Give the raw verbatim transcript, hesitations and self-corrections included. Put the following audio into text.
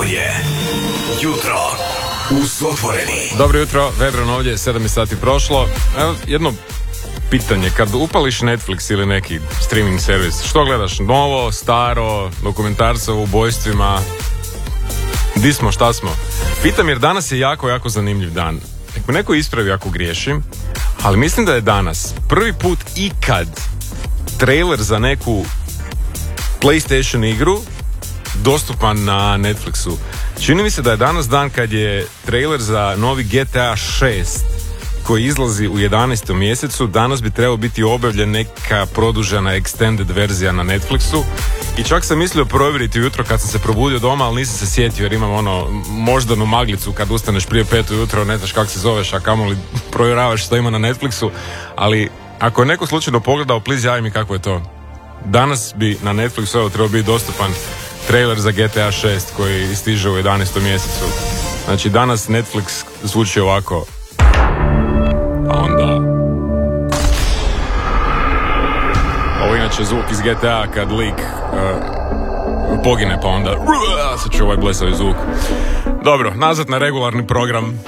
je Jutro uz Otvoreni. Dobro jutro, Vedran ovdje, sedam je sati prošlo. Evo, jedno pitanje, kad upališ Netflix ili neki streaming servis, što gledaš? Novo, staro, dokumentarce o ubojstvima? Di smo, šta smo? Pitam jer danas je jako, jako zanimljiv dan. Nek me neko ispravi ako griješim, ali mislim da je danas prvi put ikad trailer za neku PlayStation igru dostupan na Netflixu. Čini mi se da je danas dan kad je trailer za novi G T A šest koji izlazi u jedanaestom mjesecu. Danas bi trebao biti objavljen neka produžena extended verzija na Netflixu i čak sam mislio provjeriti ujutro kad sam se probudio doma, ali nisam se sjetio jer imam ono moždanu maglicu kad ustaneš prije pet ujutro, ne znaš kako se zoveš, a kamoli provjeravaš što ima na Netflixu. Ali ako je neko slučajno pogledao, please javi mi kako je to. Danas bi na Netflixu evo trebao biti dostupan trailer za G T A šest koji stiže u jedanaestom mjesecu. Znači danas Netflix zvuči ovako. A onda ovo inače zvuk iz G T A kad lik uh, pogine pa onda sad ću ovaj blesavi zvuk. Dobro, nazad na regularni program.